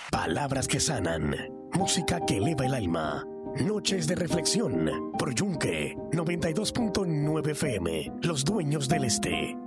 Palabras que sanan, música que eleva el alma. Noches de reflexión por Yunque 92.9 FM, los dueños del este.